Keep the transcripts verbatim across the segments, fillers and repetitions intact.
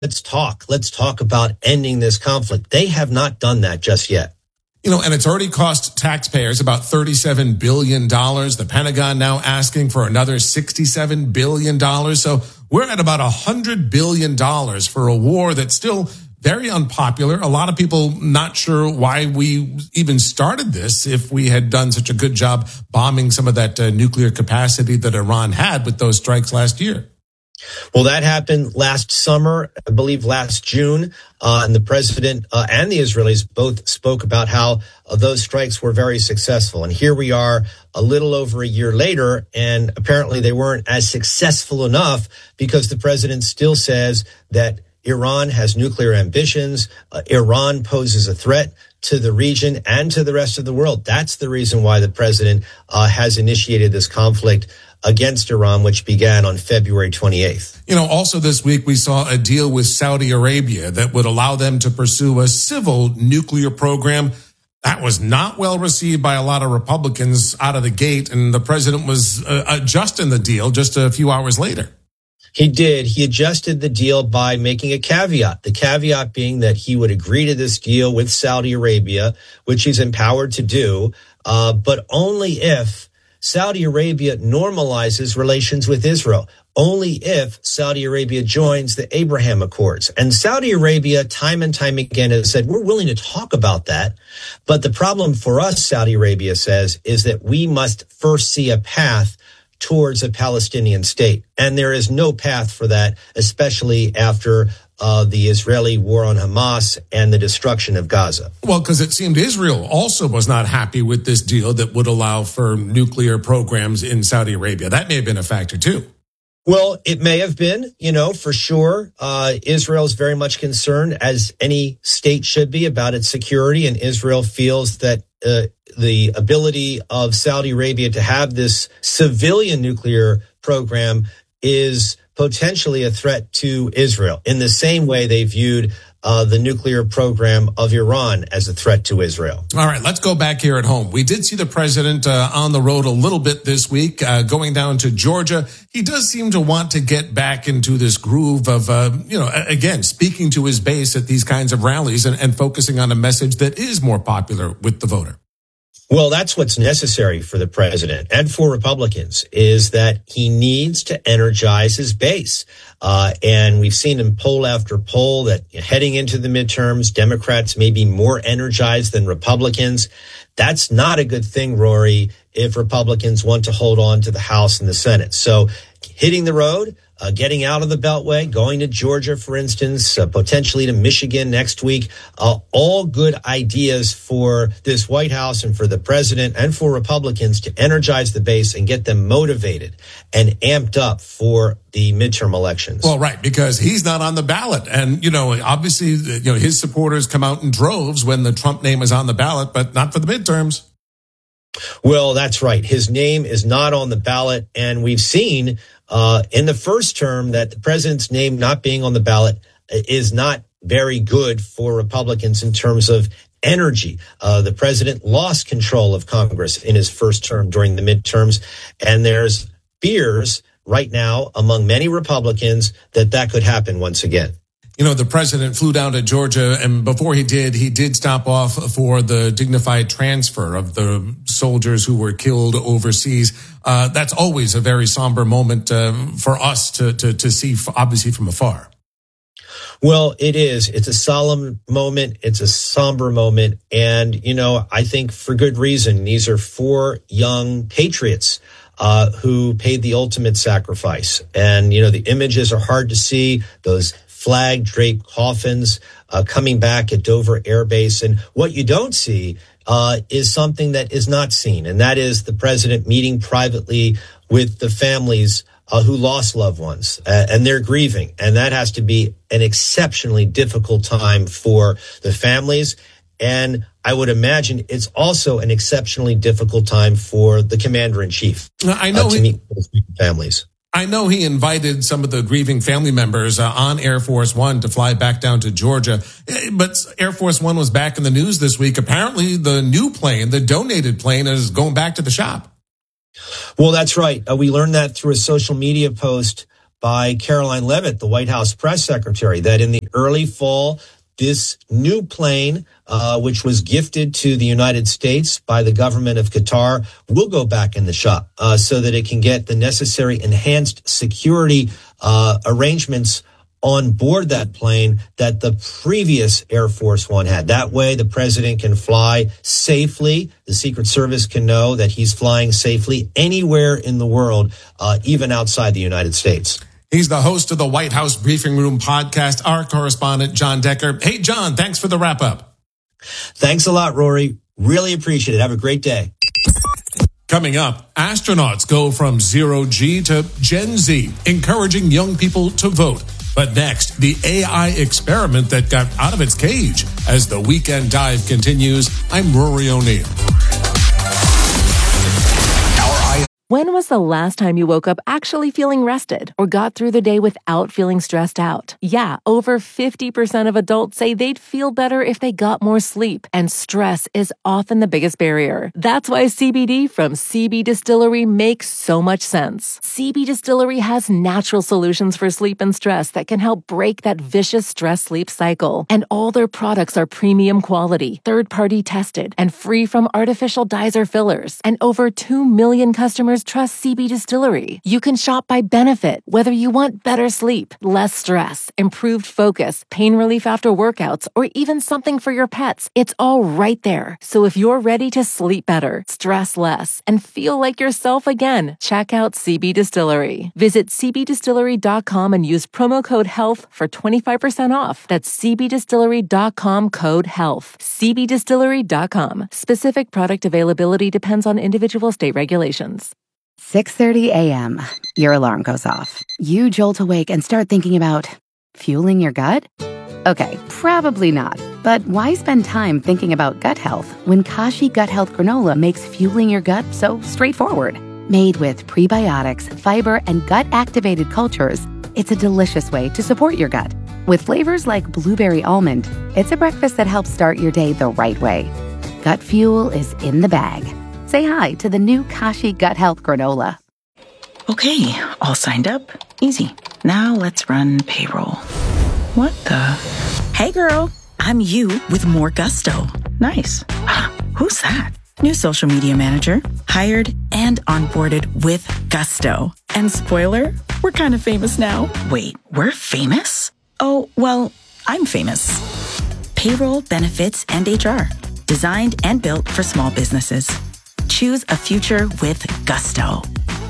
let's talk. Let's talk about ending this conflict. They have not done that just yet. You know, and it's already cost taxpayers about thirty-seven billion dollars. The Pentagon now asking for another sixty-seven billion dollars. So we're at about one hundred billion dollars for a war that's still very unpopular. A lot of people not sure why we even started this if we had done such a good job bombing some of that uh, nuclear capacity that Iran had with those strikes last year. Well, that happened last summer, I believe last June, uh, and the president uh, and the Israelis both spoke about how uh, those strikes were very successful. And here we are a little over a year later, and apparently they weren't as successful enough because the president still says that Iran has nuclear ambitions. Uh, Iran poses a threat to the region and to the rest of the world. That's the reason why the president uh, has initiated this conflict against Iran, which began on February twenty-eighth. You know, also this week we saw a deal with Saudi Arabia that would allow them to pursue a civil nuclear program. That was not well received by a lot of Republicans out of the gate, and the president was uh, adjusting the deal just a few hours later. He did. He adjusted the deal by making a caveat, the caveat being that he would agree to this deal with Saudi Arabia, which he's empowered to do, uh, but only if Saudi Arabia normalizes relations with Israel, only if Saudi Arabia joins the Abraham Accords. And Saudi Arabia, time and time again, has said, we're willing to talk about that. But the problem for us, Saudi Arabia says, is that we must first see a path towards a Palestinian state. And there is no path for that, especially after uh, the Israeli war on Hamas and the destruction of Gaza. Well, because it seemed Israel also was not happy with this deal that would allow for nuclear programs in Saudi Arabia. That may have been a factor, too. Well, it may have been, you know, for sure. Uh, Israel is very much concerned, as any state should be, about its security. And Israel feels that uh, the ability of Saudi Arabia to have this civilian nuclear program is potentially a threat to Israel, in the same way they viewed uh, the nuclear program of Iran as a threat to Israel. All right, let's go back here at home. We did see the president uh, on the road a little bit this week, uh, going down to Georgia. He does seem to want to get back into this groove of, uh, you know, again, speaking to his base at these kinds of rallies and, and focusing on a message that is more popular with the voter. Well, that's what's necessary for the president and for Republicans, is that he needs to energize his base. Uh, and we've seen in poll after poll that heading into the midterms, Democrats may be more energized than Republicans. That's not a good thing, Rory, if Republicans want to hold on to the House and the Senate. So hitting the road, uh, getting out of the Beltway, going to Georgia, for instance, uh, potentially to Michigan next week, uh, all good ideas for this White House and for the president and for Republicans to energize the base and get them motivated and amped up for the midterm elections. Well, right, because he's not on the ballot. And, you know, obviously, you know, his supporters come out in droves when the Trump name is on the ballot, but not for the midterms. Well, that's right. His name is not on the ballot. And we've seen uh, in the first term that the president's name not being on the ballot is not very good for Republicans in terms of energy. Uh, the president lost control of Congress in his first term during the midterms. And there's fears right now among many Republicans that that could happen once again. You know, the president flew down to Georgia, and before he did, he did stop off for the dignified transfer of the soldiers who were killed overseas. Uh, that's always a very somber moment uh, for us to, to, to see, obviously, from afar. Well, it is. It's a solemn moment. It's a somber moment. And, you know, I think for good reason. These are four young patriots uh, who paid the ultimate sacrifice. And, you know, the images are hard to see, those flag draped coffins uh, coming back at Dover Air Base. And what you don't see uh, is something that is not seen. And that is the president meeting privately with the families uh, who lost loved ones uh, and they're grieving. And that has to be an exceptionally difficult time for the families. And I would imagine it's also an exceptionally difficult time for the commander in chief I know uh, to he- meet with families. I know he invited some of the grieving family members uh, on Air Force One to fly back down to Georgia. But Air Force One was back in the news this week. Apparently, the new plane, the donated plane, is going back to the shop. Well, that's right. Uh, we learned that through a social media post by Caroline Leavitt, the White House press secretary, that in the early fall, this new plane, uh, which was gifted to the United States by the government of Qatar, will go back in the shop uh, so that it can get the necessary enhanced security uh, arrangements on board that plane that the previous Air Force One had. That way, the president can fly safely. The Secret Service can know that he's flying safely anywhere in the world, uh, even outside the United States. He's the host of the White House Briefing Room podcast, our correspondent, John Decker. Hey, John, thanks for the wrap up. Thanks a lot, Rory. Really appreciate it. Have a great day. Coming up, astronauts go from zero G to Gen Z, encouraging young people to vote. But next, the A I experiment that got out of its cage. As the Weekend Dive continues, I'm Rory O'Neill. When was the last time you woke up actually feeling rested or got through the day without feeling stressed out? Yeah, over fifty percent of adults say they'd feel better if they got more sleep, and stress is often the biggest barrier. That's why C B D from C B Distillery makes so much sense. C B Distillery has natural solutions for sleep and stress that can help break that vicious stress-sleep cycle. And all their products are premium quality, third-party tested, and free from artificial dyes or fillers. And over two million customers trust C B Distillery. You can shop by benefit, whether you want better sleep, less stress, improved focus, pain relief after workouts, or even something for your pets. It's all right there. So if you're ready to sleep better, stress less, and feel like yourself again, check out C B Distillery. Visit c b distillery dot com and use promo code HEALTH for twenty-five percent off. That's c b distillery dot com code HEALTH. c b distillery dot com. Specific product availability depends on individual state regulations. six thirty a.m. Your alarm goes off. You jolt awake and start thinking about fueling your gut? Okay, probably not. But why spend time thinking about gut health when Kashi Gut Health Granola makes fueling your gut so straightforward? Made with prebiotics, fiber, and gut-activated cultures, it's a delicious way to support your gut. With flavors like blueberry almond, it's a breakfast that helps start your day the right way. Gut fuel is in the bag. Say hi to the new Kashi Gut Health Granola. Okay, all signed up. Easy. Now let's run payroll. What the? Hey girl, I'm you with more gusto. Nice. Who's that? New social media manager. Hired and onboarded with gusto. And spoiler, we're kind of famous now. Wait, we're famous? Oh, well, I'm famous. Payroll, benefits, and H R. Designed and built for small businesses. Choose a future with gusto.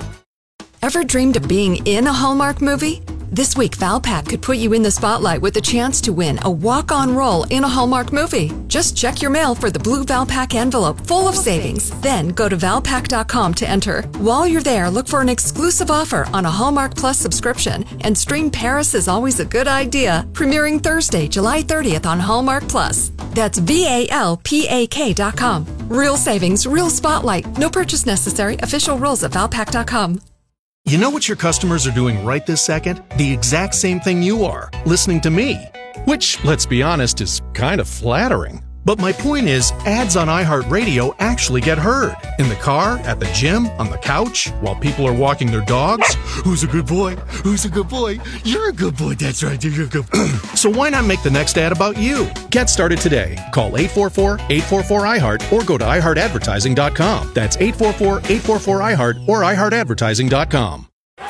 Ever dreamed of being in a Hallmark movie? This week, Valpak could put you in the spotlight with a chance to win a walk-on role in a Hallmark movie. Just check your mail for the blue Valpak envelope full of savings. Then go to valpak dot com to enter. While you're there, look for an exclusive offer on a Hallmark Plus subscription and stream Paris is Always a Good Idea, premiering Thursday, July thirtieth on Hallmark Plus. That's V A L P A K dot com. Real savings, real spotlight. No purchase necessary. Official rules at valpak dot com. You know what your customers are doing right this second? The exact same thing you are, listening to me. Which, let's be honest, is kind of flattering. But my point is, ads on iHeartRadio actually get heard. In the car, at the gym, on the couch, while people are walking their dogs. Who's a good boy? Who's a good boy? You're a good boy, that's right, you're a good boy. So why not make the next ad about you? Get started today. Call eight four four, eight four four, I heart or go to i heart advertising dot com. That's eight four four, eight four four, I heart or i heart advertising dot com.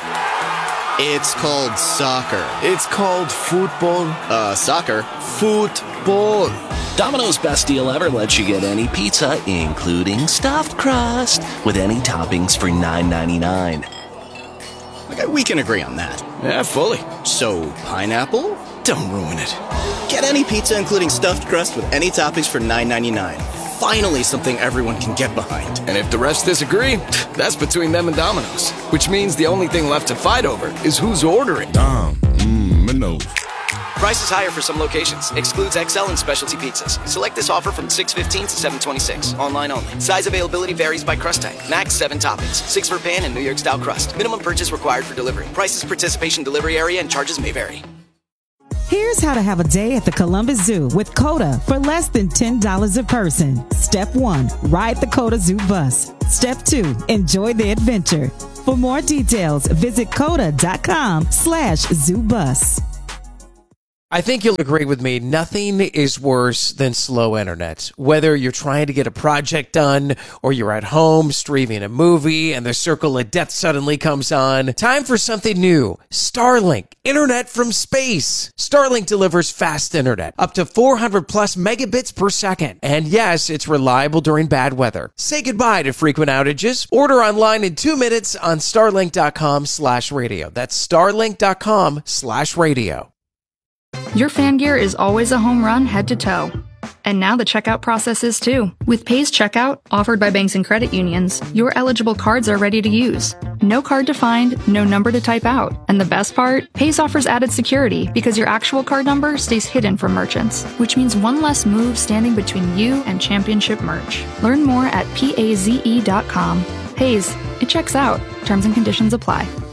It's called soccer. It's called football. Uh, soccer. Football. Domino's Best Deal Ever lets you get any pizza, including stuffed crust, with any toppings for nine ninety-nine. Okay, we can agree on that. Yeah, fully. So, pineapple? Don't ruin it. Get any pizza, including stuffed crust, with any toppings for nine ninety-nine. Finally, something everyone can get behind. And if the refs disagree, that's between them and Domino's. Which means the only thing left to fight over is who's ordering. Dom, mmm, Minos. Price is higher for some locations. Excludes X L and specialty pizzas. Select this offer from six fifteen to seven twenty-six. Online only. Size availability varies by crust type. Max seven toppings. Six for pan and New York style crust. Minimum purchase required for delivery. Prices, participation, delivery area, and charges may vary. Here's how to have a day at the Columbus Zoo with COTA for less than ten dollars a person. Step one, ride the COTA Zoo bus. Step two, enjoy the adventure. For more details, visit coda.com slash zoobus. I think you'll agree with me, nothing is worse than slow internet. Whether you're trying to get a project done or you're at home streaming a movie and the circle of death suddenly comes on, time for something new. Starlink, internet from space. Starlink delivers fast internet, up to four hundred plus megabits per second. And yes, it's reliable during bad weather. Say goodbye to frequent outages. Order online in two minutes on starlink.com slash radio. That's starlink.com slash radio. Your fan gear is always a home run head to toe. And now the checkout process is too. With Pays Checkout, offered by banks and credit unions, your eligible cards are ready to use. No card to find, no number to type out. And the best part? Pays offers added security because your actual card number stays hidden from merchants, which means one less move standing between you and championship merch. Learn more at paze dot com. Pays, it checks out. Terms and conditions apply.